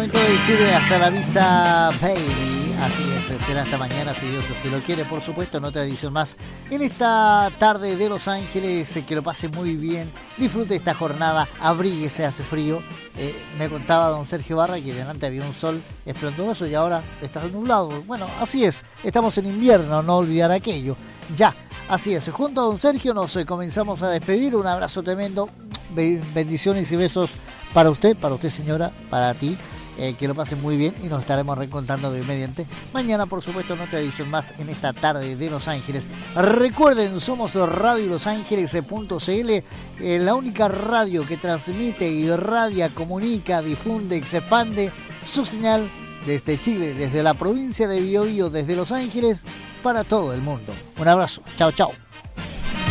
momento de decir hasta la vista, baby. Así es, será hasta mañana si Dios así lo quiere. Por supuesto, en otra edición más. En esta tarde de Los Ángeles, que lo pase muy bien. Disfrute esta jornada, abríguese, hace frío. Me contaba don Sergio Barra que delante había un sol esplendoroso y ahora está nublado. Bueno, así es, estamos en invierno, no olvidar aquello. Ya, así es, junto a don Sergio nos comenzamos a despedir. Un abrazo tremendo, bendiciones y besos para usted señora, para ti. Que lo pasen muy bien y nos estaremos reencontrando de mediante mañana, por supuesto, en otra edición más en esta tarde de Los Ángeles. Recuerden, somos radiolosangeles.cl, la única radio que transmite, irradia, comunica, difunde y se expande su señal desde Chile, desde la provincia de Biobío, desde Los Ángeles, para todo el mundo. Un abrazo, chao, chao.